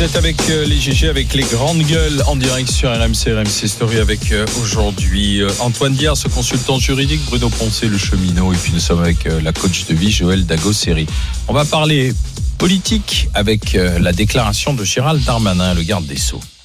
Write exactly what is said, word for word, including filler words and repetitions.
Vous êtes avec euh, les G G, avec les grandes gueules en direct sur R M C, R M C Story avec euh, aujourd'hui euh, Antoine Diaz, ce consultant juridique, Bruno Poncet, le cheminot, et puis nous sommes avec euh, la coach de vie, Joël Dagosseri. On va parler politique avec euh, la déclaration de Gérald Darmanin, le garde des Sceaux.